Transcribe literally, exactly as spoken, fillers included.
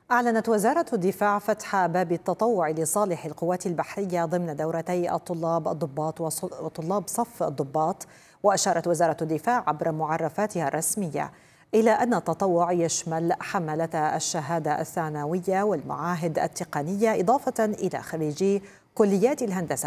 أعلنت وزارة الدفاع فتح باب التطوع لصالح القوات البحرية ضمن دورتي الطلاب الضباط وطلاب صف الضباط. وأشارت وزارة الدفاع عبر معرفاتها الرسمية إلى أن التطوع يشمل حملة الشهادة الثانوية والمعاهد التقنية، إضافة إلى خريجي كليات الهندسة